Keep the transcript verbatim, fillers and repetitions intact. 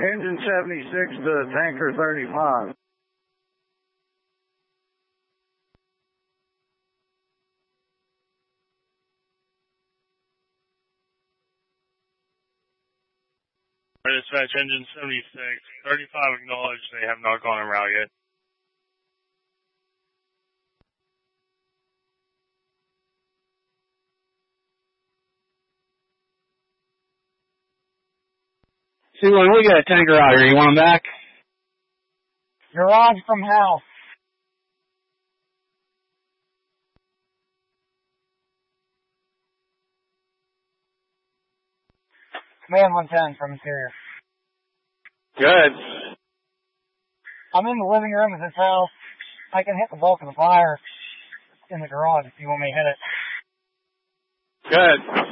Engine seventy-six to tanker thirty-five. Dispatch, engine seventy-six, thirty-five acknowledged, they have not gone en route yet. See, when we got a tanker out here, you want him back? Garage from house. Command one ten from interior. Good. I'm in the living room of this house. I can hit the bulk of the fire in the garage if you want me to hit it. Good.